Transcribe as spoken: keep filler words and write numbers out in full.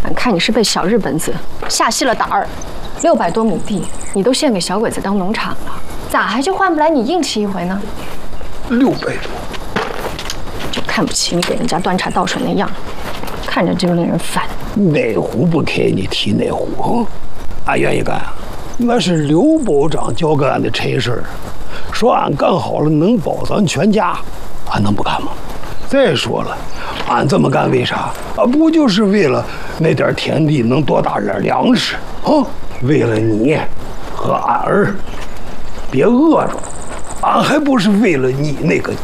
俺看你是被小日本子吓熄了胆儿，六百多亩地你都献给小鬼子当农场了，咋还就换不来你硬气一回呢？ 六百多， 就看不起你给人家端茶倒水那样，看着就令人烦。 哪壶不开你提哪壶，俺愿意干。那是刘保长交给俺的差事儿，说俺干好了能保咱全家，俺能不干吗？再说了，俺这么干为啥？啊，不就是为了那点田地能多打点粮食啊？为了你和俺儿别饿着，俺还不是为了你那个